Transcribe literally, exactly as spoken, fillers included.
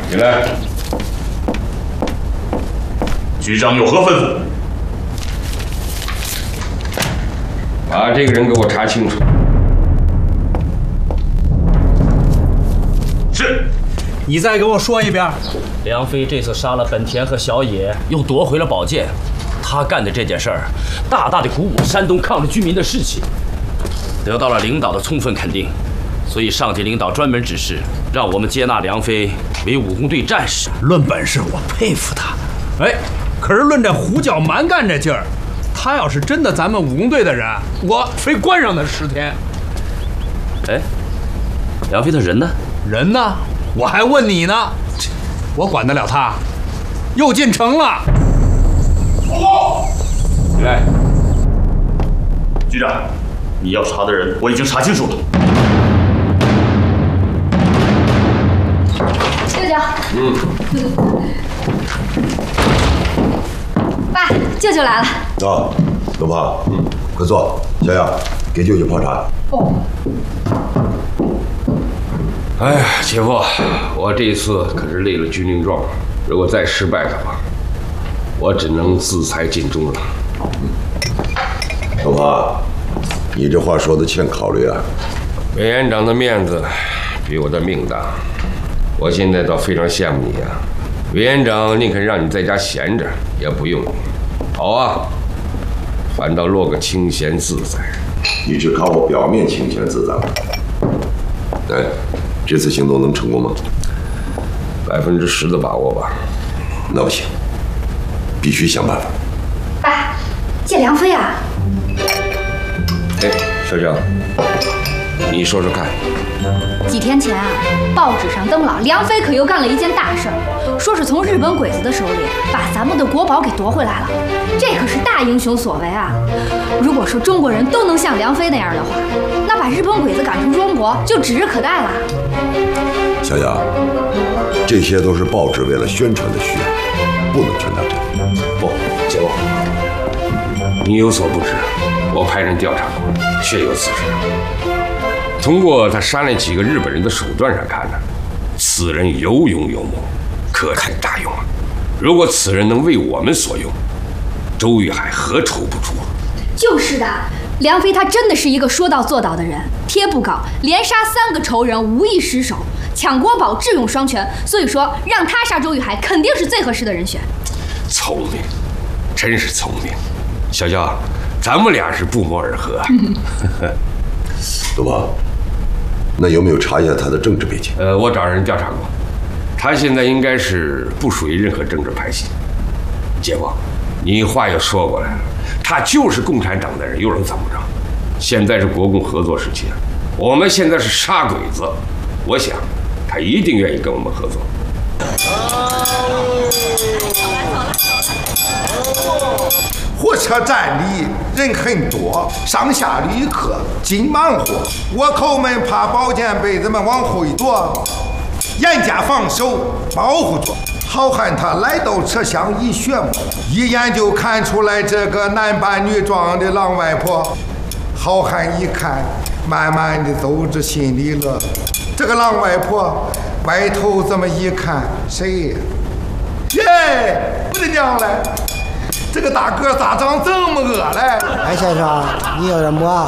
起来。 局长有何吩咐？ 把这个人给我查清楚。 是。 你再给我说一遍。 梁飞这次杀了本田和小野，又夺回了宝剑，他干的这件事儿，大大的鼓舞山东抗日居民的士气，得到了领导的充分肯定。所以上级领导专门指示，让我们接纳梁飞为武工队战士。 论本事，我佩服他。哎，可是论这胡搅蛮干这劲儿，他要是真的咱们武工队的人，我非关上他十天。 哎，梁飞的人呢？ 人呢？我还问你呢，我管得了他？又进城了。 来， 局长，你要查的人我已经查清楚了。 舅舅。 嗯。 爸，舅舅来了。 啊，东胖，嗯，快坐。小雅，给舅舅泡茶。 哦。 哎呀，姐夫，我这一次可是立了军令状，如果再失败的话，我只能自裁尽忠了。 东胖，你这话说的欠考虑啊。 委员长的面子比我的命大，我现在倒非常羡慕你啊。委员长宁肯让你在家闲着，也不用你。好啊，反倒落个清闲自在。 你只看我表面清闲自在了。哎，这次行动能成功吗？ 百分之十的把握吧。 那不行，必须想办法。 爸，借梁飞啊！ 哎，小小，你说说看。 几天前啊，报纸上登了，梁飞可又干了一件大事儿，说是从日本鬼子的手里把咱们的国宝给夺回来了，这可是大英雄所为啊！如果说中国人都能像梁飞那样的话，那把日本鬼子赶出中国就指日可待了。 小雅，这些都是报纸为了宣传的需要，不能全当真。 不，姐夫，你有所不知，我派人调查过，确有此事。通过他杀那几个日本人的手段上看呢，此人有勇有谋，可叹大用啊！如果此人能为我们所用，周玉海何愁不诛？ 就是的，梁飞他真的是一个说到做到的人，贴布稿连杀三个仇人无一失手，抢国宝智勇双全，所以说让他杀周玉海肯定是最合适的人选。 聪明，真是聪明，小娇，咱们俩是不谋而合。 东胖，那有没有查一下他的政治背景？ 呃，我找人调查过，他现在应该是不属于任何政治派系。姐夫，你话又说过来了，他就是共产党的人，又能怎么着？现在是国共合作时期，我们现在是杀鬼子，我想他一定愿意跟我们合作。 火车站里人很多，上下旅客紧忙活，倭寇们怕宝剑被子们往后一躲，严加防守保护着。好汉他来到车厢一旋目，一眼就看出来这个男扮女装的狼外婆。好汉一看，慢慢的走着心里乐。这个狼外婆歪头这么一看，谁呀？耶，我的娘嘞！这个大个咋长这么恶嘞？ 哎，先生，你要点馍？